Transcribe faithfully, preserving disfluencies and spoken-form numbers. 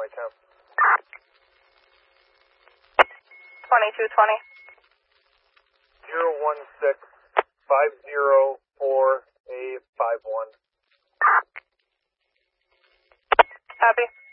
temp. twenty-two twenty. zero one six five zero four A five one. Copy.